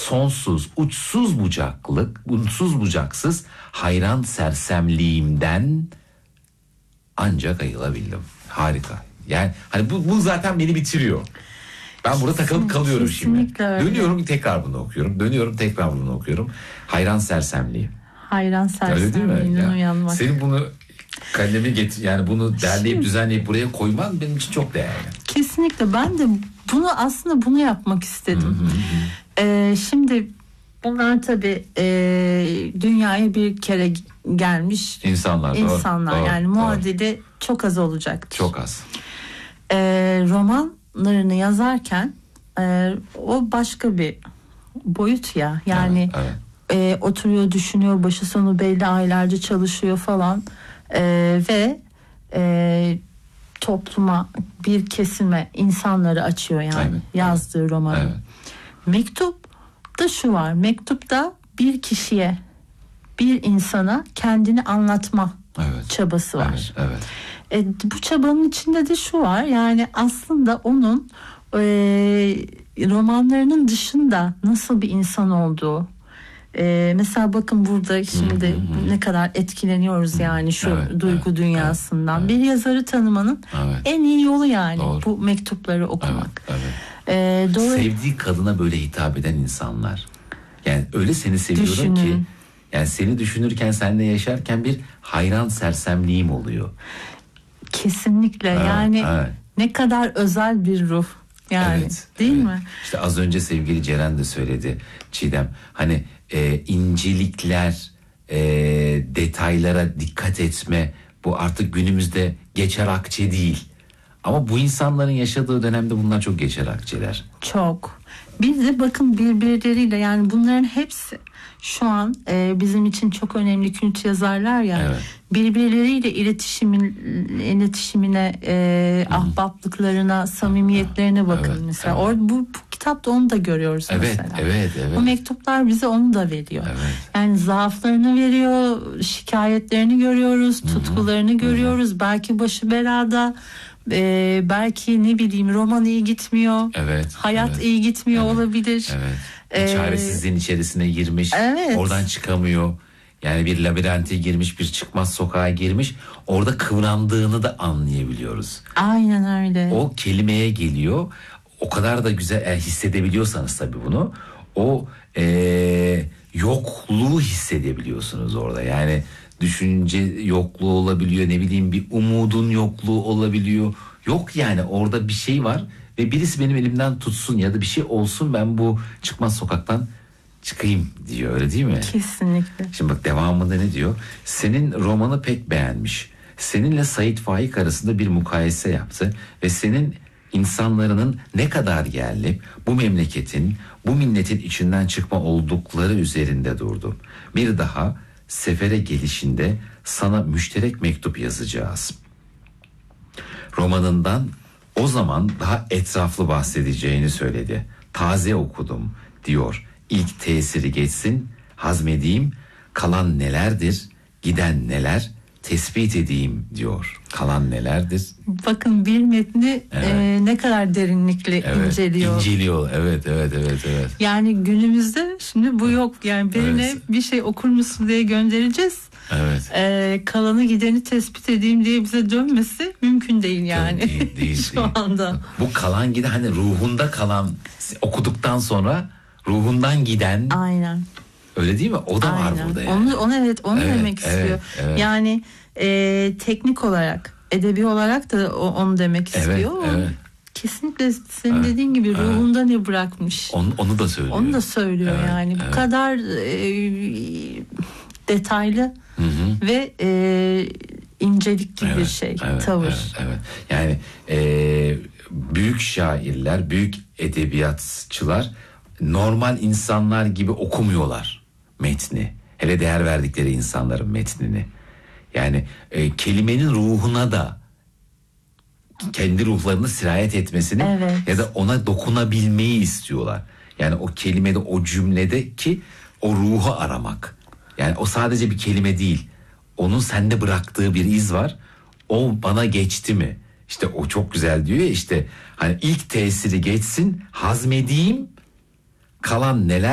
sonsuz, uçsuz bucaksız hayran sersemliğimden ancak ayılabildim. Harika. Yani hani bu zaten beni bitiriyor. Ben burada takılıp kalıyorum şimdi. Öyle. Dönüyorum tekrar bunu okuyorum. Dönüyorum tekrar bunu okuyorum. Hayran sersemliğim. Hayran sersemliğinden uyanmak. Senin bunu kalemi getir, yani bunu derleyip düzenleyip buraya koyman benim için çok değerli. Kesinlikle, ben de bunu yapmak istedim. Şimdi bunlar tabii dünyaya bir kere gelmiş insanlar doğru, yani muadili çok az olacaktır. Çok az. Romanlarını yazarken o başka bir boyut ya. Yani oturuyor, düşünüyor, başı sonu belli, aylarca çalışıyor falan ve topluma, bir kesime, insanları açıyor yani yazdığı romanı. Evet. Mektupta şu var. Mektupta bir kişiye, bir insana kendini anlatma çabası var. Bu çabanın içinde de şu var. Yani aslında onun romanlarının dışında nasıl bir insan olduğu. Mesela bakın burada şimdi ne kadar etkileniyoruz yani şu duygu dünyasından. Bir yazarı tanımanın en iyi yolu yani bu mektupları okumak. Sevdiği kadına böyle hitap eden insanlar. Yani öyle seni seviyorum ki, yani seni düşünürken, seninle yaşarken bir hayran sersemliğim oluyor. Kesinlikle yani ne kadar özel bir ruh. Yani değil mi? İşte az önce sevgili Ceren de söyledi, Çiğdem. Hani incelikler, detaylara dikkat etme, bu artık günümüzde geçer akçe değil. Ama bu insanların yaşadığı dönemde bunlar çok geçer akçeler. Çok. Bir de bakın birbirleriyle, yani bunların hepsi şu an bizim için çok önemli kült yazarlar ya. Birbirleriyle iletişimine, ahbaplıklarına, samimiyetlerine bakın mesela. Bu kitapta onu da görüyoruz mesela. Evet. Bu mektuplar bize onu da veriyor. Yani zaaflarını veriyor, şikayetlerini görüyoruz, tutkularını görüyoruz. Belki başı belada, belki ne bileyim roman iyi gitmiyor, hayat iyi gitmiyor olabilir. Çaresizliğin içerisine girmiş, oradan çıkamıyor. Yani bir labirente girmiş, bir çıkmaz sokağa girmiş. Orada kıvrandığını da anlayabiliyoruz. Aynen öyle. O kelimeye geliyor. O kadar da güzel hissedebiliyorsanız tabii bunu. O yokluğu hissedebiliyorsunuz orada. Yani düşünce yokluğu olabiliyor, ne bileyim bir umudun yokluğu olabiliyor. Yok yani orada bir şey var ve birisi benim elimden tutsun ya da bir şey olsun, ben bu çıkmaz sokaktan çıkayım diyor, öyle değil mi? Kesinlikle. Şimdi bak devamında ne diyor? Senin romanı pek beğenmiş. Seninle Sait Faik arasında bir mukayese yaptı ve senin insanların ne kadar yerli, bu memleketin, bu milletin içinden çıkma oldukları üzerinde durdu. Bir daha sefere gelişinde sana müşterek mektup yazacağız. Romanından o zaman daha etraflı bahsedeceğini söyledi. Taze okudum diyor. İlk tesiri geçsin, hazmedeyim, kalan nelerdir, giden neler, tespit edeyim diyor. Kalan nelerdir? Bakın bir metni ne kadar derinlikle inceliyor. Evet. Yani günümüzde şimdi bu yok. Yani birine bir şey okur musun diye göndereceğiz. Kalanı gideni tespit edeyim diye bize dönmesi mümkün değil yani. Değil. Şu anda. Bu kalan giden, hani ruhunda kalan, okuduktan sonra ruhundan giden. Aynen. Öyle değil mi? O da var burada yani. Onu demek istiyor. Yani teknik olarak, edebi olarak da onu demek istiyor. Kesinlikle senin dediğin gibi ruhunda ne bırakmış. Onu da söylüyor. Onu da söylüyor yani. Bu kadar detaylı ve incelikli bir şey, tavır. Yani büyük şairler, büyük edebiyatçılar normal insanlar gibi okumuyorlar metni. Hele değer verdikleri insanların metnini. Yani kelimenin ruhuna da kendi ruhlarını sirayet etmesini ya da ona dokunabilmeyi istiyorlar. Yani o kelimede, o cümledeki o ruhu aramak. Yani o sadece bir kelime değil. Onun sende bıraktığı bir iz var. O bana geçti mi? İşte o çok güzel diyor ya, işte hani ilk tesiri geçsin, hazmedeyim, kalan neler